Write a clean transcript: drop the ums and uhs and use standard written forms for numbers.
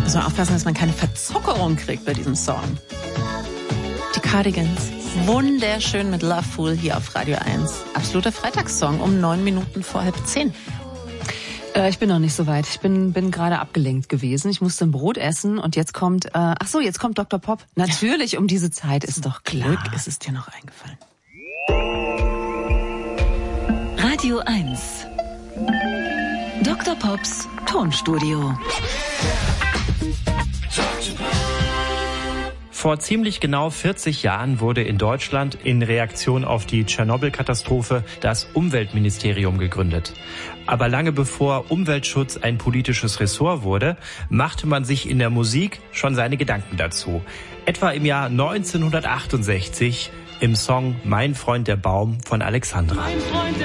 Also aufpassen, dass man keine Verzuckerung kriegt bei diesem Song. Die Cardigans. Wunderschön mit Love Fool hier auf Radio 1. Absoluter Freitagssong um 9 Minuten vor 9:30. Ich bin noch nicht so weit. Ich bin gerade abgelenkt gewesen. Ich musste ein Brot essen und jetzt kommt, jetzt kommt Dr. Pop. Natürlich um diese Zeit, ist doch klar. Glück ist es dir noch eingefallen. Radio 1. Dr. Pops Tonstudio. Vor ziemlich genau 40 Jahren wurde in Deutschland in Reaktion auf die Tschernobyl-Katastrophe das Umweltministerium gegründet. Aber lange bevor Umweltschutz ein politisches Ressort wurde, machte man sich in der Musik schon seine Gedanken dazu. Etwa im Jahr 1968 im Song Mein Freund der Baum von Alexandra.